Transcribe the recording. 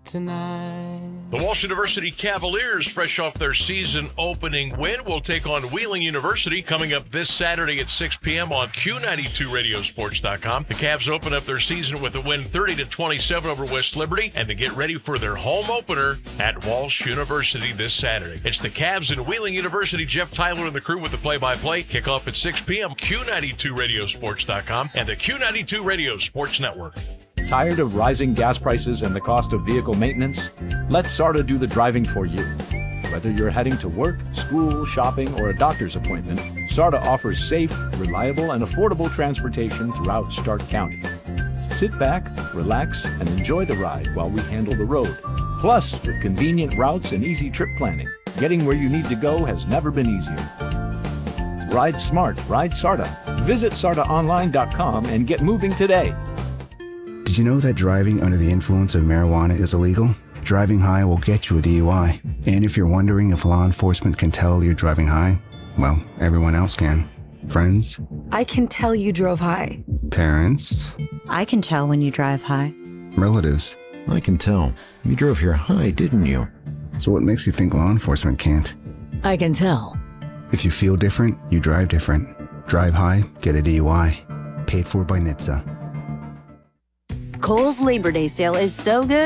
tonight. The Walsh University Cavaliers, fresh off their season-opening win, will take on Wheeling University coming up this Saturday at 6 p.m. on Q92radiosports.com. The Cavs open up their season with a win 30-27 over West Liberty, and they get ready for their home opener at Walsh University this Saturday. It's the Cavs and Wheeling University. Jeff Tyler and the crew with the play-by-play. Kickoff at 6 p.m. Q92radiosports.com and the Q92 Radio Sports Network. Tired of rising gas prices and the cost of vehicle maintenance? Let SARTA do the driving for you. Whether you're heading to work, school, shopping, or a doctor's appointment, SARTA offers safe, reliable, and affordable transportation throughout Stark County. Sit back, relax, and enjoy the ride while we handle the road. Plus, with convenient routes and easy trip planning, getting where you need to go has never been easier. Ride smart, ride SARTA. Visit SARTAonline.com and get moving today. Did you know that driving under the influence of marijuana is illegal? Driving high will get you a DUI. And if you're wondering if law enforcement can tell you're driving high, well, everyone else can. Friends? I can tell you drove high. Parents? I can tell when you drive high. Relatives? I can tell. You drove here high, didn't you? So what makes you think law enforcement can't? I can tell. If you feel different, you drive different. Drive high, get a DUI. Paid for by NHTSA. Kohl's Labor Day sale is so good,